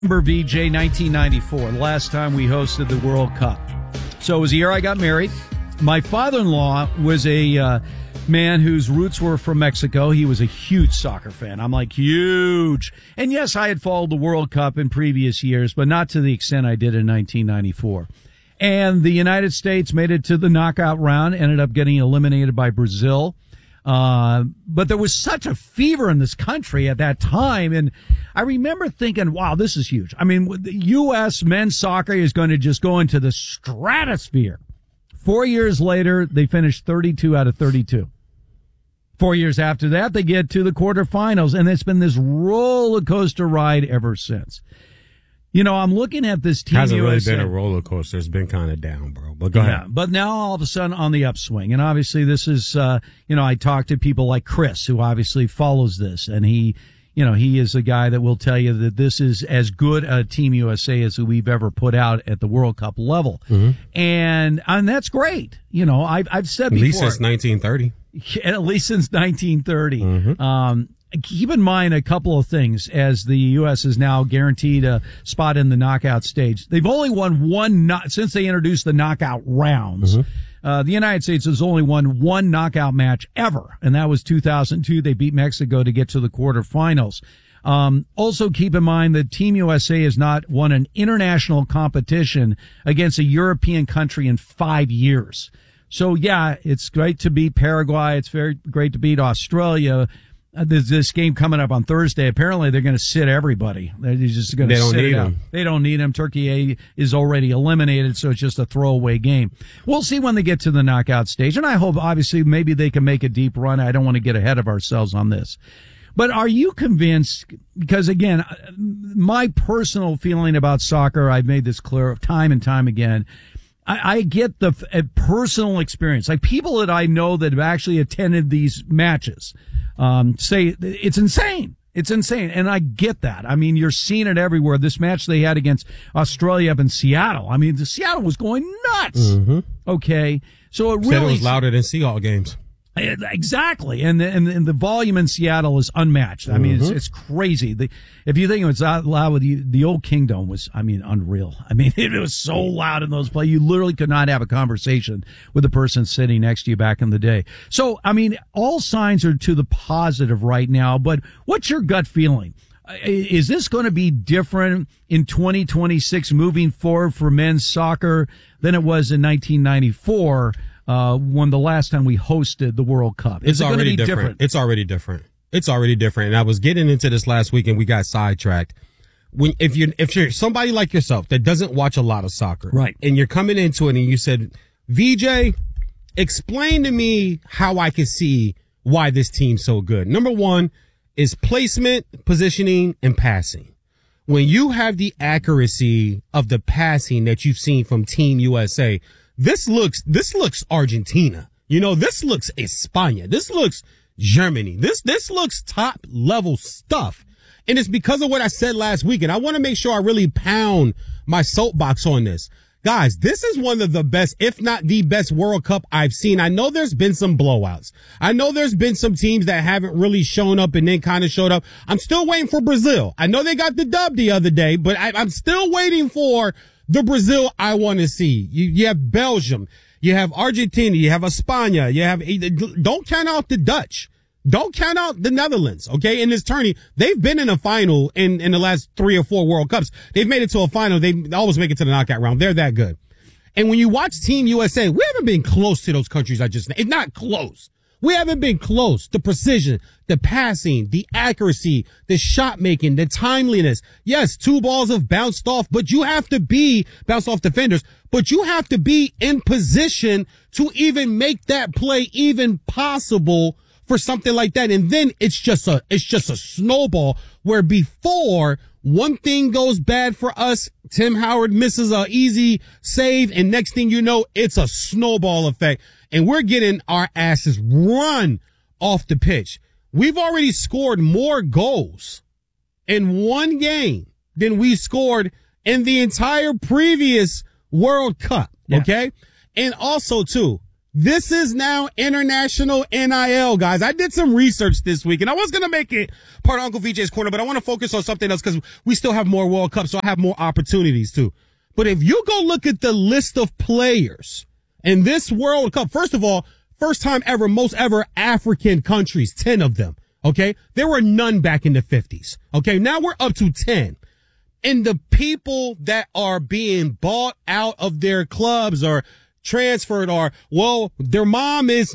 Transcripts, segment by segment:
Remember VJ 1994, the last time we hosted the World Cup. So it was the year I got married. My father-in-law was a man whose roots were from Mexico. He was a huge soccer fan. I'm like, huge. And yes, I had followed the World Cup in previous years, but not to the extent I did in 1994. And the United States made it to the knockout round, ended up getting eliminated by Brazil. But there was such a fever in this country at that time. And I remember thinking, wow, this is huge. I mean, the U.S. men's soccer is going to just go into the stratosphere. 4 years later, they finished 32 out of 32. 4 years after that, they get to the quarterfinals, and it's been this roller coaster ride ever since. You know, I'm looking at this team. Hasn't really USA. been a roller coaster. It's been kind of down, bro. But go ahead. But now all of a sudden on the upswing. And obviously this is, I talk to people like Chris, who obviously follows this. And he is a guy that will tell you that this is as good a Team USA as we've ever put out at the World Cup level. Mm-hmm. And that's great. You know, I've said before. At least since 1930. At least since 1930. Mm-hmm. Keep in mind a couple of things as the U.S. is now guaranteed a spot in the knockout stage. They've only won since they introduced the knockout rounds. Mm-hmm. The United States has only won one knockout match ever, and that was 2002. They beat Mexico to get to the quarterfinals. Also keep in mind that Team USA has not won an international competition against a European country in 5 years. So yeah, it's great to beat Paraguay. It's very great to beat Australia. There's this game coming up on Thursday. Apparently, they're going to sit everybody. They're just going to sit it out. They don't need them. Turkey is already eliminated, so it's just a throwaway game. We'll see when they get to the knockout stage, and I hope, obviously, maybe they can make a deep run. I don't want to get ahead of ourselves on this. But are you convinced, because, again, my personal feeling about soccer, I've made this clear time and time again, I get the personal experience. Like people that I know that have actually attended these matches say it's insane. It's insane. And I get that. I mean, you're seeing it everywhere. This match they had against Australia up in Seattle. I mean, Seattle was going nuts. Mm-hmm. Okay. So it really said it was louder than Seahawks games. Exactly. And the volume in Seattle is unmatched. I mean, it's crazy. If you think it was that loud with the old Kingdom was, I mean, unreal. I mean, it was so loud in those plays. You literally could not have a conversation with the person sitting next to you back in the day. So, I mean, all signs are to the positive right now, but what's your gut feeling? Is this going to be different in 2026 moving forward for men's soccer than it was in 1994? When the last time we hosted the World Cup. It's already different. It's already different. It's already different. And I was getting into this last week and we got sidetracked. If you're somebody like yourself that doesn't watch a lot of soccer, right, and you're coming into it and you said, VJ, explain to me how I can see why this team's so good. Number one is placement, positioning, and passing. When you have the accuracy of the passing that you've seen from Team USA, this looks Argentina. You know, this looks España. This looks Germany. This looks top level stuff. And it's because of what I said last week. And I want to make sure I really pound my soapbox on this. Guys, this is one of the best, if not the best World Cup I've seen. I know there's been some blowouts. I know there's been some teams that haven't really shown up and then kind of showed up. I'm still waiting for Brazil. I know they got the dub the other day, but I'm still waiting for the Brazil I want to see. You have Belgium, you have Argentina, you have España, don't count out the Dutch. Don't count out the Netherlands, okay? In this tourney, they've been in a final in the last 3 or 4 World Cups. They've made it to a final. They always make it to the knockout round. They're that good. And when you watch Team USA, we haven't been close to those countries it's not close. We haven't been close. The precision, the passing, the accuracy, the shot making, the timeliness. Yes, 2 balls have bounced off, but you have to bounced off defenders, but you have to be in position to even make that play even possible for something like that. And then it's just a snowball where before one thing goes bad for us, Tim Howard misses a easy save, and next thing you know, it's a snowball effect. And we're getting our asses run off the pitch. We've already scored more goals in one game than we scored in the entire previous World Cup. Okay. And also too, This is now international NIL, guys. I did some research this week, and I was going to make it part of Uncle VJ's Corner, but I want to focus on something else because we still have more World Cups, so I have more opportunities too. But if you go look at the list of players in this World Cup, first of all, first time ever, most ever African countries, 10 of them, okay? There were none back in the 50s, okay? Now we're up to 10. And the people that are being bought out of their clubs or transferred are, well, their mom is,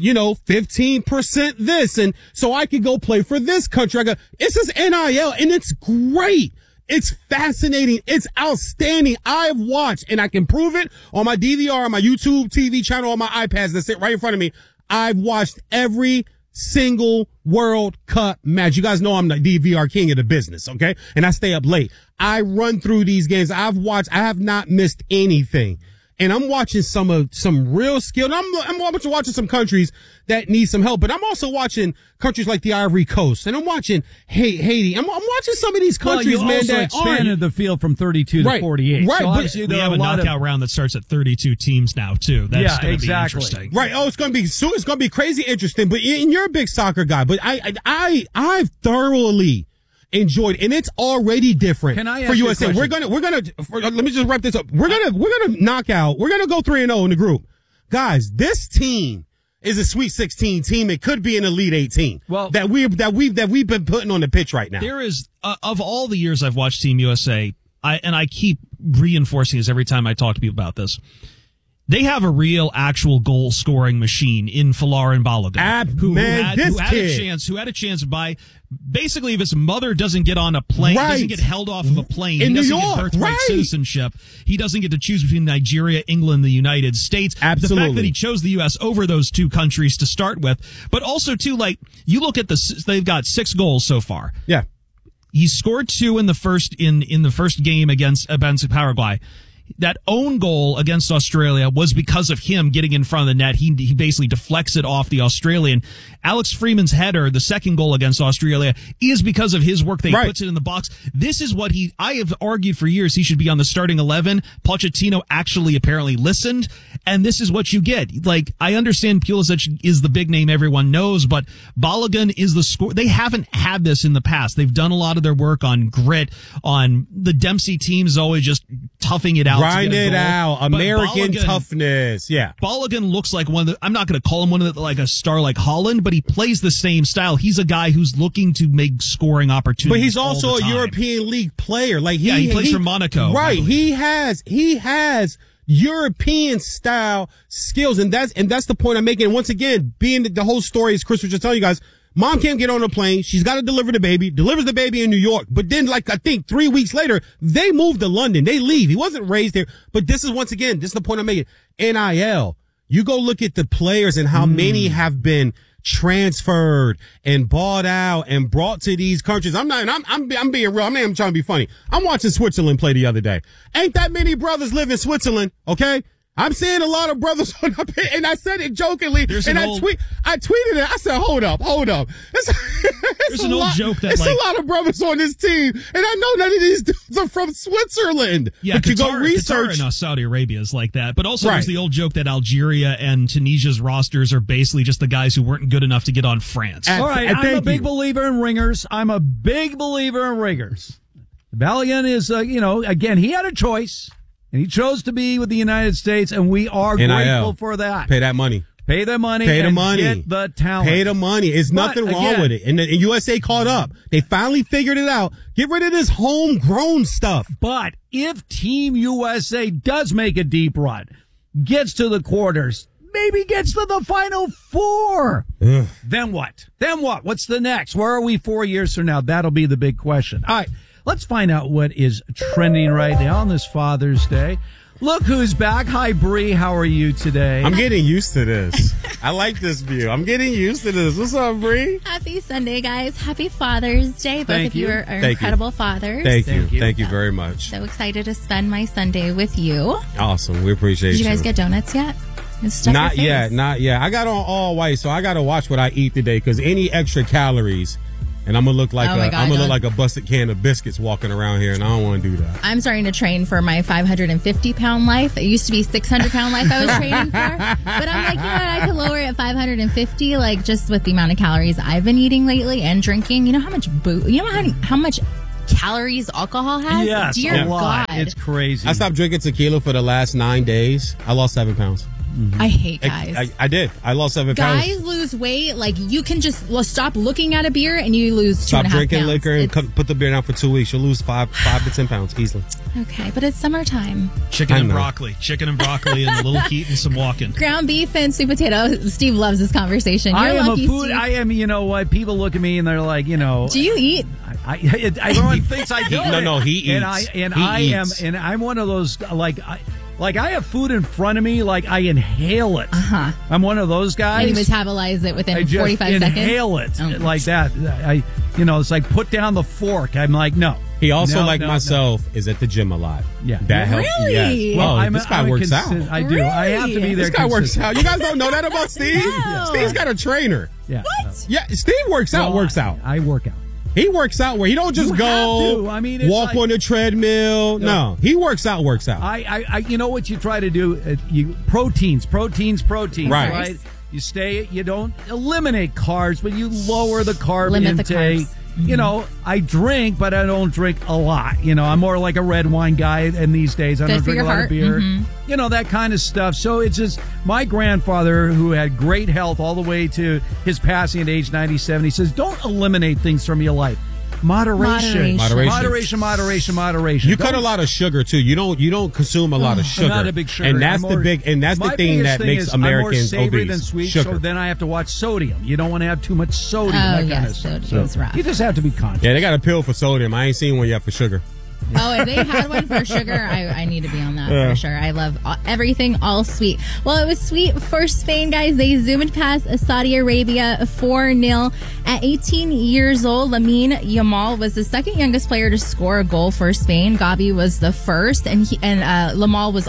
15% this. And so I could go play for this country. It's just NIL and it's great. It's fascinating. It's outstanding. I've watched and I can prove it on my DVR, on my YouTube TV channel, on my iPads that sit right in front of me. I've watched every single World Cup match. You guys know I'm the DVR king of the business. Okay. And I stay up late. I run through these games. I have not missed anything. And I'm watching some real skill. I'm watching some countries that need some help, but I'm also watching countries like the Ivory Coast, and I'm watching Haiti. I'm watching some of these countries, man. You also expanded the field from 32 to 48. Right. So obviously we have a knockout round that starts at 32 teams now too. That's going to be interesting. Right. Oh, it's going to be crazy interesting. But you're a big soccer guy, but I've thoroughly enjoyed, and it's already different for USA. We're gonna let me just wrap this up. We're gonna knock out. We're gonna go 3-0 in the group, guys. This team is a Sweet 16 team. It could be an Elite 18. Well, that we've been putting on the pitch right now. There is of all the years I've watched Team USA, I keep reinforcing this every time I talk to people about this. They have a real, actual goal-scoring machine in Folarin Balogun, who had a chance by basically if his mother doesn't get on a plane, doesn't get held off of a plane, he doesn't get birthright citizenship, he doesn't get to choose between Nigeria, England, the United States. Absolutely. The fact that he chose the U.S. over those two countries to start with, but also too, you look at they've got 6 goals so far. Yeah, he scored 2 in the first game against Paraguay. That own goal against Australia was because of him getting in front of the net. He basically deflects it off the Australian. Alex Freeman's header, the second goal against Australia, is because of his work that he puts it in the box. This is what I have argued for years he should be on the starting 11. Pochettino actually apparently listened, and this is what you get. I understand Pulisic is the big name everyone knows, but Balogun is the score. They haven't had this in the past. They've done a lot of their work on grit, on the Dempsey team is always just toughing it out. Grind it out. American toughness. Yeah. Balogun looks like one of the, I'm not going to call him one of the, like a star like Holland, but he plays the same style. He's a guy who's looking to make scoring opportunities. But he's also a European League player. He plays for Monaco. Right. He has European style skills. And that's the point I'm making. And once again, being the whole story, as Chris was just telling you guys, mom can't get on a plane. She's got to deliver the baby, delivers the baby in New York. But then, I think 3 weeks later, they move to London. They leave. He wasn't raised there. But this is the point I'm making. NIL. You go look at the players and how many have been transferred and bought out and brought to these countries. I'm being real. I'm not even trying to be funny. I'm watching Switzerland play the other day. Ain't that many brothers live in Switzerland, okay? I'm seeing a lot of brothers on up here, and I said it jokingly, I tweeted it. I said, hold up. It's a lot of brothers on this team, and I know none of these dudes are from Switzerland. Yeah, but Qatar, you go research. Qatar and Saudi Arabia is like that. But also there's the old joke that Algeria and Tunisia's rosters are basically just the guys who weren't good enough to get on France. All right, I'm a big believer in ringers. Balogun is, again, he had a choice. And he chose to be with the United States, and we are grateful for that. Pay that money. Pay the money. Pay the money. Get the talent. Pay the money. There's nothing wrong with it. And USA caught up. They finally figured it out. Get rid of this homegrown stuff. But if Team USA does make a deep run, gets to the quarters, maybe gets to the Final Four, then what? What's the next? Where are we 4 years from now? That'll be the big question. All right. Let's find out what is trending right now on this Father's Day. Look who's back. Hi, Bree. How are you today? I'm getting used to this. I like this view. I'm getting used to this. What's up, Bree? Happy Sunday, guys. Happy Father's Day. Both of you are incredible fathers. Thank you. Thank you very much. So excited to spend my Sunday with you. Awesome. We appreciate you. Did you guys get donuts yet? Not yet. I got on all white, so I got to watch what I eat today because any extra calories And I'm gonna look like a busted can of biscuits walking around here, and I don't want to do that. I'm starting to train for my 550-pound life. It used to be 600-pound life I was training for, but I'm like, I could lower it at 550, like just with the amount of calories I've been eating lately and drinking. You know how much how much calories alcohol has? Yes, Dear a lot. God. It's crazy. I stopped drinking tequila for the last 9 days. I lost 7 pounds. Mm-hmm. I hate guys. I did. I lost 7 pounds. Guys lose weight. Like, you can just stop looking at a beer and you lose 2.5 pounds. Stop drinking liquor and put the beer down for 2 weeks. You'll lose 5 to 10 pounds easily. Okay, but it's summertime. Chicken and broccoli and a little heat and some walking. Ground beef and sweet potato. Steve loves this conversation. You're lucky, Steve. I am, you know what? People look at me and they're like, Do you eat? Everyone thinks I do. No, he eats. And I'm one of those, like I have food in front of me, like I inhale it. Uh-huh. I'm one of those guys. And you metabolize it within 45 seconds? I inhale it like that. It's like put down the fork. I'm like, no. He also, myself, is at the gym a lot. Yeah. That helps. Really? Yes. Well, this guy works out. I do. Really? I have to be there. This guy works out. You guys don't know that about Steve? No. Steve's got a trainer. Yeah. What? Yeah, Steve works out. I work out. He works out where he don't just go walk on the treadmill. No, he works out. I you know what you try to do? Proteins. Right. You don't eliminate carbs, but you lower the carb intake. The carbs. Mm-hmm. I drink, but I don't drink a lot. I'm more like a red wine guy, and these days I don't drink a lot of beer. Mm-hmm. That kind of stuff. So it's just my grandfather, who had great health all the way to his passing at age 97. He says, don't eliminate things from your life. Moderation. You cut a lot of sugar too. You don't consume a lot of sugar. I'm not a big sugar. And that's the thing that makes Americans I'm more savory obese. than sweet, sugar. so then I have to watch sodium. You don't want to have too much sodium. Oh, kind of stuff. Sodium's rough. You just have to be conscious. Yeah, they got a pill for sodium. I ain't seen one yet for sugar. Oh, if they had one for sugar, I need to be on that for sure. I love everything all sweet. Well, it was sweet for Spain, guys. They zoomed past Saudi Arabia 4-0. At 18 years old, Lamine Yamal was the second youngest player to score a goal for Spain. Gavi was the first, and Yamal was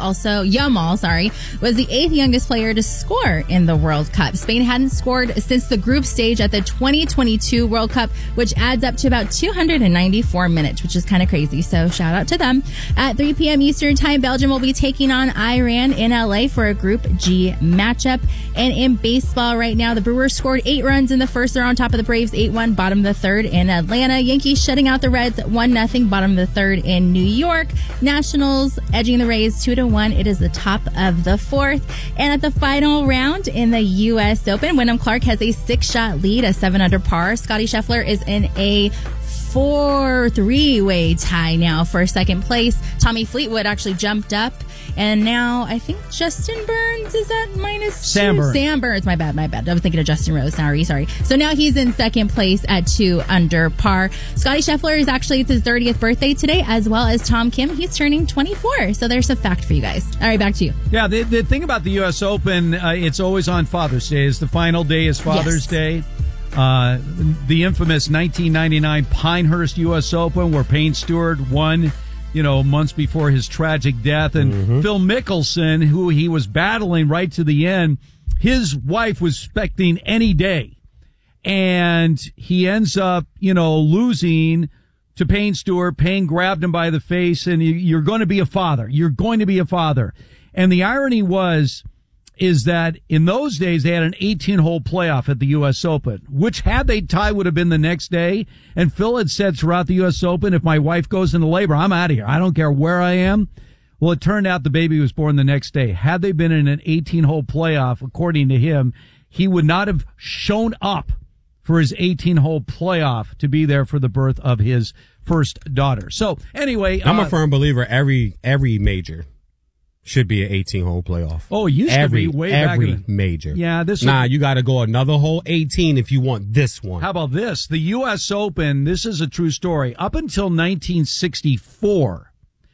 the 8th youngest player to score in the World Cup. Spain hadn't scored since the group stage at the 2022 World Cup, which adds up to about 294 minutes, which is kind of crazy. So shout out to them. At 3 p.m. Eastern Time, Belgium will be taking on Iran in LA for a Group G matchup. And in baseball right now, the Brewers scored 8 runs in the first. They're on top of the Braves 8-1, bottom of the third in Atlanta. Yankees shutting out the Reds 1-0, bottom of the third in New York. Nationals edging the Rays 2-1. It is the top of the fourth. And at the final round in the U.S. Open, Wyndham Clark has a 6-shot lead, a 7 under par. Scotty Scheffler is in a 4-3-way tie now for second place. Tommy Fleetwood actually jumped up, and now I think Justin Burns is at -2. Sam Burns, my bad. I was thinking of Justin Rose. Sorry. So now he's in second place at 2 under par. Scotty Scheffler is actually, it's his 30th birthday today, as well as Tom Kim. He's turning 24. So there's a fact for you guys. All right, back to you. Yeah, the thing about the U.S. Open, it's always on Father's Day. It's the final day is Father's Day. The infamous 1999 Pinehurst U.S. Open, where Payne Stewart won, months before his tragic death. And Phil Mickelson, who he was battling right to the end, his wife was expecting any day. And he ends up, losing to Payne Stewart. Payne grabbed him by the face, and you're going to be a father. You're going to be a father. And the irony is that in those days they had an 18-hole playoff at the U.S. Open, which had they tied would have been the next day. And Phil had said throughout the U.S. Open, if my wife goes into labor, I'm out of here. I don't care where I am. Well, it turned out the baby was born the next day. Had they been in an 18-hole playoff, according to him, he would not have shown up for his 18-hole playoff to be there for the birth of his first daughter. So anyway, I'm a firm believer every major should be an 18-hole playoff. Oh, it used to be way back. Every major. Yeah, you got to go another hole 18 if you want this one. How about this? The U.S. Open, this is a true story. Up until 1964,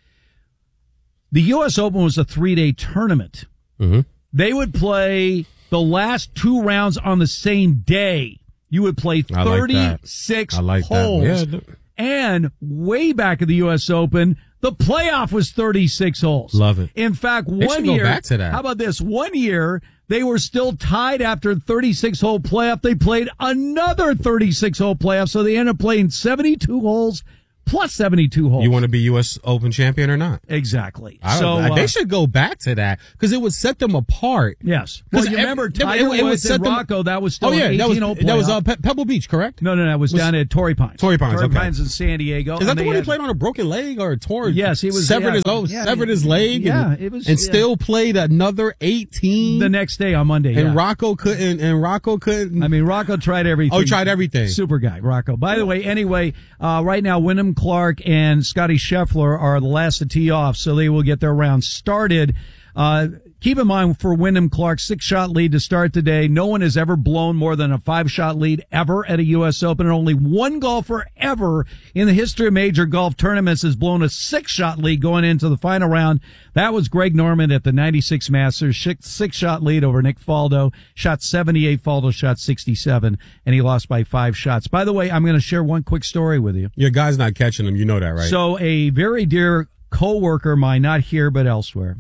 the U.S. Open was a 3-day tournament. Mm-hmm. They would play the last 2 rounds on the same day. You would play 36 holes. Yeah. And way back at the U.S. Open, the playoff was 36 holes. Love it. In fact, one year. Go back to that. How about this? 1 year, They were still tied after 36-hole playoff. They played another 36-hole playoff, so they ended up playing 72 holes plus 72 holes. You want to be U.S. Open champion or not? Exactly. They should go back to that because it would set them apart. Yes. Well, you remember Tiger Woods and Rocco, that was still an 18-hole playoff. That was Pebble Beach, correct? No, it was down at Torrey Pines. Torrey Pines in San Diego. Is that the one he played on a broken leg or a torn? Yes, he was. Severed his leg still played another 18 the next day on Monday. And Rocco couldn't. I mean, Rocco tried everything. Oh, he tried everything. Super guy, Rocco. By the way, right now, Wyndham Clark and Scotty Scheffler are the last to tee off, so they will get their round started. Keep in mind, for Wyndham Clark, 6-shot lead to start today. No one has ever blown more than a 5-shot lead ever at a U.S. Open, and only one golfer ever in the history of major golf tournaments has blown a 6-shot lead going into the final round. That was Greg Norman at the 96 Masters, 6-shot lead over Nick Faldo, shot 78, Faldo shot 67, and he lost by 5 shots. By the way, I'm going to share one quick story with you. Your guy's not catching them, you know that, right? So a very dear co-worker of mine, not here but elsewhere,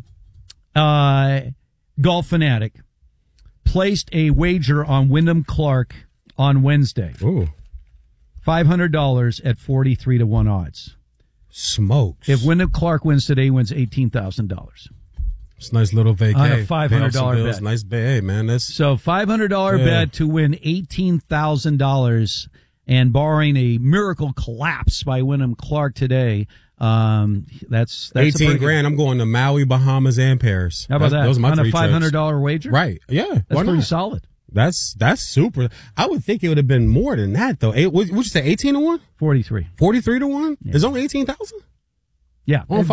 Golf Fanatic, placed a wager on Wyndham Clark on Wednesday. Ooh. $500 at 43-1 odds. Smokes. If Wyndham Clark wins today, he wins $18,000. It's a nice little vacay. On a $500 bet. Nice bet, man. So $500 bet to win $18,000, and barring a miracle collapse by Wyndham Clark today, that's 18 grand. I'm going to Maui, Bahamas, and Paris. How about that? Those are my on a $500 trips. wager? Right. Yeah. That's pretty solid. That's super. I would think it would have been more than that, though. Would you say 18-1? 43. 43-1? Yeah. There's only 18,000? Yeah. Oh,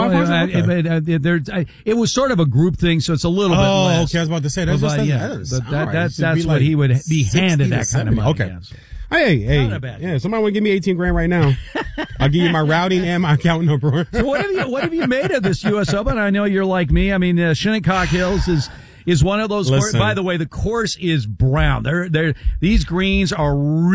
500? It was sort of a group thing, so it's a little bit less. Oh, okay. I was about to say that's that's what he would be handed, that kind of money. Okay. Yeah, so. Hey. Yeah, somebody want to give me 18 grand right now. I'll give you my routing and my account number. So what have you made of this U.S. Open? I know you're like me. I mean, Shinnecock Hills is one of those. By the way, the course is brown. These greens are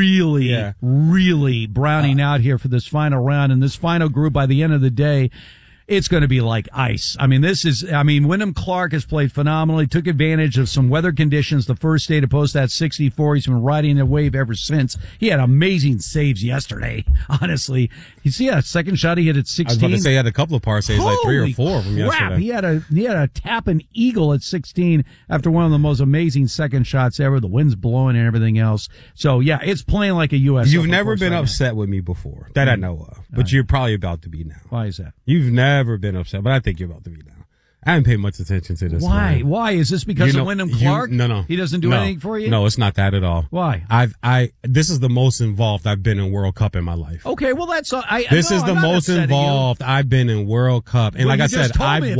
really browning out here for this final round, and this final group by the end of the day, it's going to be like ice. I mean, Wyndham Clark has played phenomenally, took advantage of some weather conditions the first day to post that 64. He's been riding the wave ever since. He had amazing saves yesterday, honestly. You see that second shot he hit at 16? I was about to say he had a couple of par saves, like 3 or 4 from yesterday. He had a tap and eagle at 16 after one of the most amazing second shots ever. The wind's blowing and everything else. So, yeah, it's playing like a U.S. You've never been upset with me before, that I know of, but you're probably about to be now. Why is that? You've never been upset, but I think you're about to be now. I haven't paid much attention to this. Why? Man. Why? Is this because of Wyndham Clark? No. He doesn't do anything for you? No, it's not that at all. Why? This is the most involved I've been in World Cup in my life. Okay, well that's this is the most involved I've been in World Cup. And like I said, I've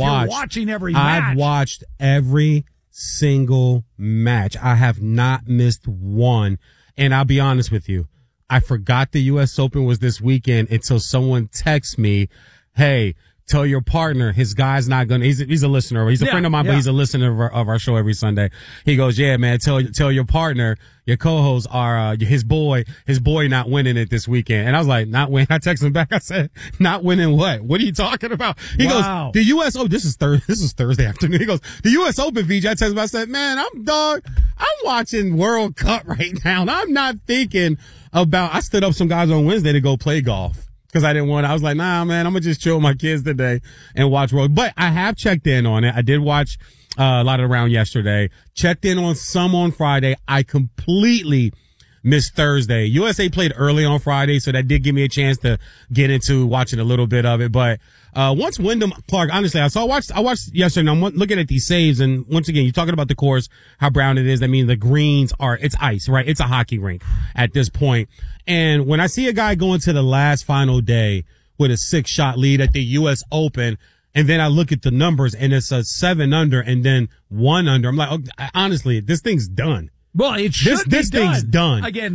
watched every single match. I have not missed one. And I'll be honest with you, I forgot the US Open was this weekend until someone texts me, hey, tell your partner his guy's not gonna. He's a listener. He's a friend of mine, but he's a listener of our show every Sunday. He goes, yeah, man. Tell your partner, your co-hosts are his boy not winning it this weekend. And I was like, not win. I texted him back. I said, not winning what? What are you talking about? He goes, the U.S. Open. This is Thursday afternoon. He goes, the U.S. Open. VJ. I texted him. I said, man, I'm watching World Cup right now, and I'm not thinking about. I stood up some guys on Wednesday to go play golf. Because I was like, nah, man, I'm going to just chill with my kids today and watch World. But I have checked in on it. I did watch a lot of the round yesterday. Checked in on some on Friday. I completely missed Thursday. USA played early on Friday, so that did give me a chance to get into watching a little bit of it. But once Wyndham Clark, honestly, I watched yesterday, and I'm looking at these saves, and once again, you're talking about the course, how brown it is. I mean, the greens it's ice, right? It's a hockey rink at this point. And when I see a guy going to the last final day with a 6-shot lead at the U.S. Open, and then I look at the numbers and it's a 7 under and then 1 under, I'm like, honestly, this thing's done. Well, it should be this thing's done. Again,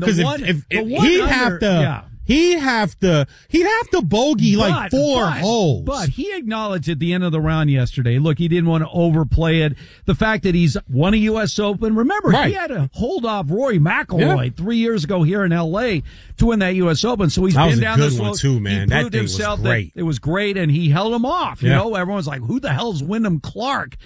He'd have to bogey like 4 holes. But he acknowledged at the end of the round yesterday, look, he didn't want to overplay it. The fact that he's won a U.S. Open. Remember, he had to hold off Rory McIlroy 3 years ago here in L.A. to win that U.S. Open. So he's been down this road. That was a good one, too, man. That thing was great. It was great, and he held him off. You know, everyone's like, who the hell's Wyndham Clark?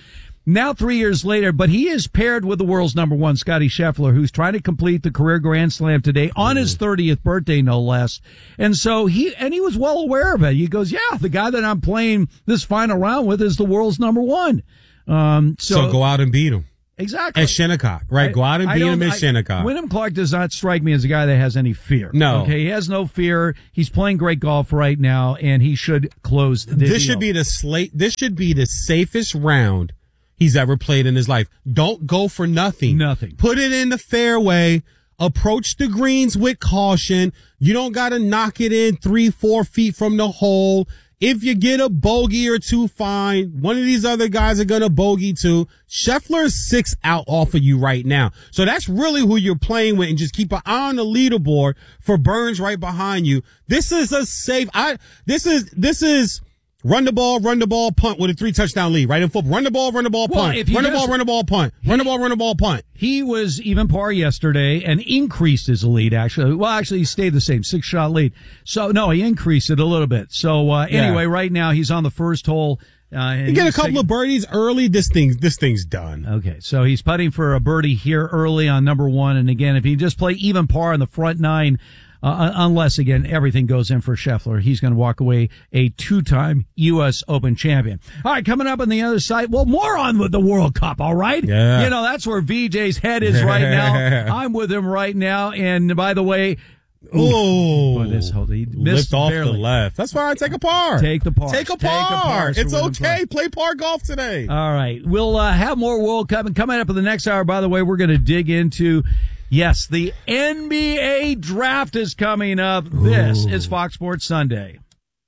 Now 3 years later, but he is paired with the world's number one, Scottie Scheffler, who's trying to complete the career Grand Slam today on his 30th birthday, no less. And so he was well aware of it. He goes, yeah, the guy that I'm playing this final round with is the world's number one. So go out and beat him. Exactly. At Shinnecock, right? Go out and beat him at Shinnecock. Wyndham Clark does not strike me as a guy that has any fear. No. Okay, he has no fear. He's playing great golf right now, and he should close the deal. This should be the safest round he's ever played in his life. Don't go for nothing. Nothing. Put it in the fairway. Approach the greens with caution. You don't got to knock it in 3-4 feet from the hole. If you get a bogey or two, fine. One of these other guys are going to bogey too. Scheffler is 6 out off of you right now. So that's really who you're playing with, and just keep an eye on the leaderboard for Burns right behind you. This is a safe, this is run the ball, punt with a 3-touchdown lead, right? In football, run the ball, punt. Run the ball, punt. Run the ball, punt. He was even par yesterday and increased his lead, actually. Well, actually, he stayed the same, 6-shot lead. So, no, he increased it a little bit. So, anyway, right now, he's on the first hole. You get a couple of birdies early, this thing's done. Okay, so he's putting for a birdie here early on number one. And again, if he just play even par in the front 9, unless, again, everything goes in for Scheffler, he's going to walk away a 2-time U.S. Open champion. All right, coming up on the other side, well, more on with the World Cup, all right? Yeah. You know, that's where VJ's head is right now. I'm with him right now. And by the way, lift off barely. the left. That's why I take a par. Take the par. Take a par. It's okay. Play par golf today. All right. We'll have more World Cup. And coming up in the next hour, by the way, we're going to dig into, yes, the NBA draft is coming up. This is Fox Sports Sunday.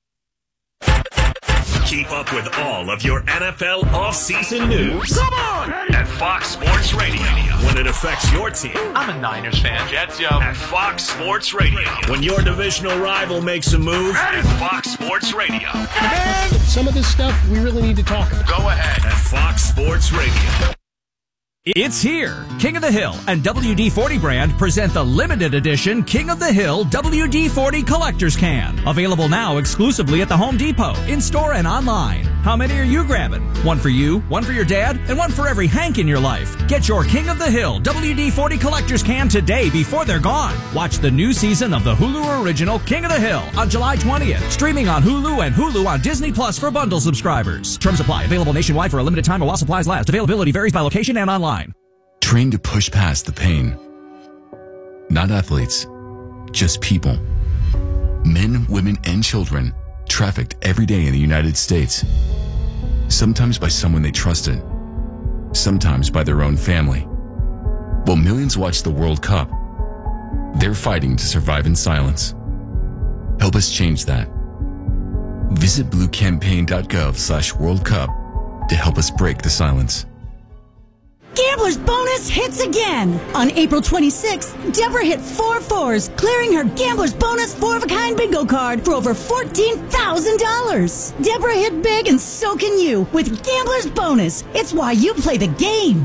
Keep up with all of your NFL offseason news. Come on! At Fox Sports Radio. When it affects your team. I'm a Niners fan. Jets, yo. At Fox Sports Radio. When your divisional rival makes a move. At Fox Sports Radio. And some of this stuff we really need to talk about. Go ahead. At Fox Sports Radio. It's here. King of the Hill and WD-40 brand present the limited edition King of the Hill WD-40 Collector's Can. Available now exclusively at the Home Depot, in-store and online. How many are you grabbing? One for you, one for your dad, and one for every Hank in your life. Get your King of the Hill WD-40 Collector's Can today before they're gone. Watch the new season of the Hulu original King of the Hill on July 20th. Streaming on Hulu and Hulu on Disney Plus for bundle subscribers. Terms apply. Available nationwide for a limited time while supplies last. Availability varies by location and online. Trained to push past the pain. Not athletes, just people. Men, women, and children trafficked every day in the United States. Sometimes by someone they trusted, sometimes by their own family. While millions watch the World Cup, they're fighting to survive in silence. Help us change that. Visit bluecampaign.gov/World Cup to help us break the silence. Gambler's Bonus hits again. On April 26th, Deborah hit 4 fours, clearing her Gambler's Bonus 4-of-a-kind bingo card for over $14,000. Deborah hit big, and so can you with Gambler's Bonus. It's why you play the game.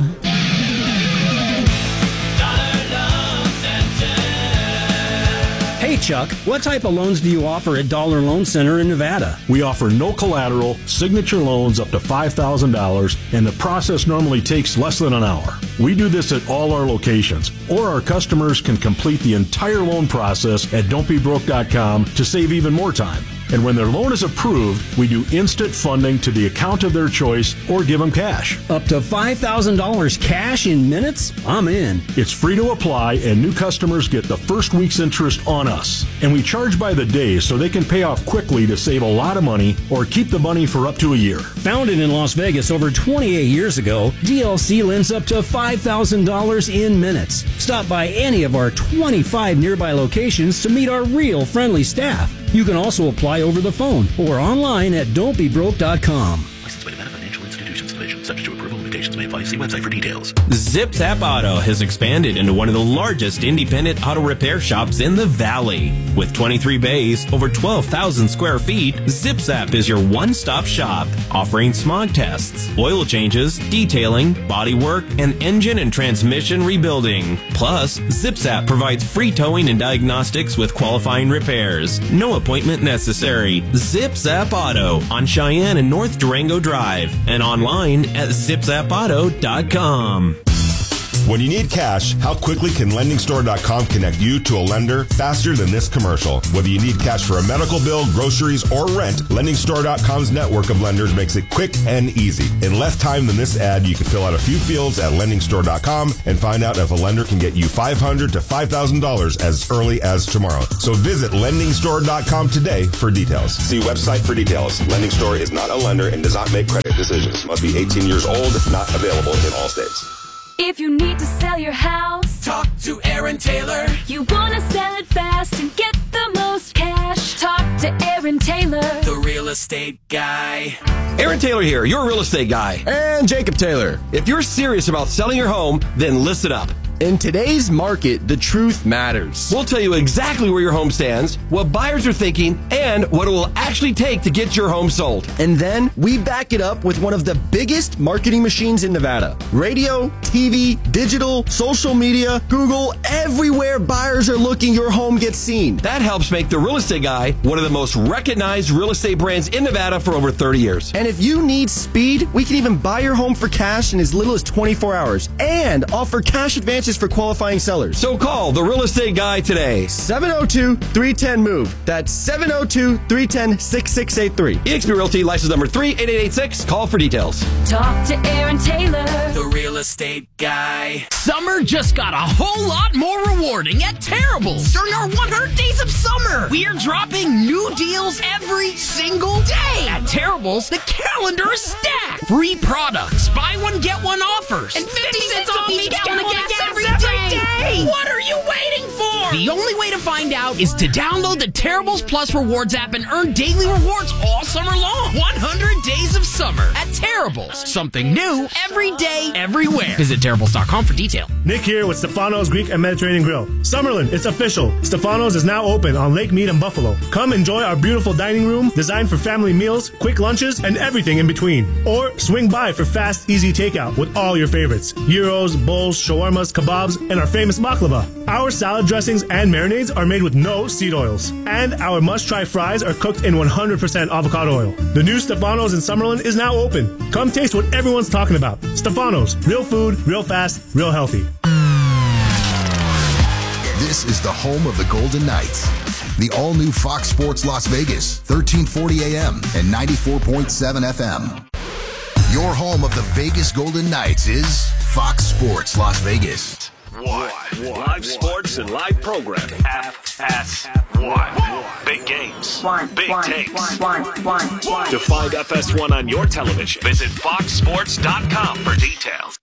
Hey Chuck, what type of loans do you offer at Dollar Loan Center in Nevada? We offer no collateral, signature loans up to $5,000, and the process normally takes less than an hour. We do this at all our locations, or our customers can complete the entire loan process at don'tbebroke.com to save even more time. And when their loan is approved, we do instant funding to the account of their choice or give them cash. Up to $5,000 cash in minutes? I'm in. It's free to apply, and new customers get the first week's interest on us. And we charge by the day so they can pay off quickly to save a lot of money or keep the money for up to a year. Founded in Las Vegas over 28 years ago, DLC lends up to $5,000 in minutes. Stop by any of our 25 nearby locations to meet our real friendly staff. You can also apply over the phone or online at don'tbebroke.com. Licensed by Nevada Financial Institutions Division. Subject to approval. Limitations may apply. See website for details. ZipZap Auto has expanded into one of the largest independent auto repair shops in the Valley. With 23 bays, over 12,000 square feet, ZipZap is your one-stop shop, offering smog tests, oil changes, detailing, body work, and engine and transmission rebuilding. Plus, ZipZap provides free towing and diagnostics with qualifying repairs. No appointment necessary. ZipZap Auto on Cheyenne and North Durango Drive. drive and online at zipzapauto.com. When you need cash, how quickly can LendingStore.com connect you to a lender faster than this commercial? Whether you need cash for a medical bill, groceries, or rent, LendingStore.com's network of lenders makes it quick and easy. In less time than this ad, you can fill out a few fields at LendingStore.com and find out if a lender can get you $500 to $5,000 as early as tomorrow. So visit LendingStore.com today for details. See website for details. Lending Store is not a lender and does not make credit decisions. Must be 18 years old, not available in all states. If you need to sell your house, talk to Aaron Taylor. You want to sell it fast and get the most cash, talk to Aaron Taylor, the real estate guy. Aaron Taylor here, your real estate guy. And Jacob Taylor. If you're serious about selling your home, then listen up. In today's market, the truth matters. We'll tell you exactly where your home stands, what buyers are thinking, and what it will actually take to get your home sold. And then we back it up with one of the biggest marketing machines in Nevada. Radio, TV, digital, social media, Google, everywhere buyers are looking, your home gets seen. That helps make The Real Estate Guy one of the most recognized real estate brands in Nevada for over 30 years. And if you need speed, we can even buy your home for cash in as little as 24 hours and offer cash advances for qualifying sellers. So call The Real Estate Guy today. 702-310-MOVE. That's 702-310-6683. eXp Realty, license number 38886. Call for details. Talk to Aaron Taylor, the real estate guy. Summer just got a whole lot more rewarding at Terrible's. During our 100 Days of Summer, we're dropping new deals every single day. At Terrible's, the calendar is stacked. Free products, buy one, get one offers, and 50 cents off each gallon of gas every day. What are you waiting for? The only way to find out is to download the Terrible's Plus Rewards app and earn daily rewards all summer long. 100 Days of Summer at Terrible's. Something new every day, everywhere. Visit Terrible's.com for detail. Nick here with Stefano's Greek and Mediterranean Grill. Summerlin, it's official. Stefano's is now open on Lake Mead and Buffalo. Come enjoy our beautiful dining room designed for family meals, quick lunches, and everything in between. Or swing by for fast, easy takeout with all your favorites. Gyros, bowls, shawarmas, kebabs, and our famous baklava. Our salad dressings and marinades are made with no seed oils. And our must-try fries are cooked in 100% avocado oil. The new Stefano's in Summerlin is now open. Come taste what everyone's talking about. Stefano's, real food, real fast, real healthy. This is the home of the Golden Knights. The all-new Fox Sports Las Vegas, 1340 AM and 94.7 FM. Your home of the Vegas Golden Knights is Fox Sports Las Vegas. Live sports and live programming. FS1. Big games. Big takes. To find FS1 on your television, visit foxsports.com for details.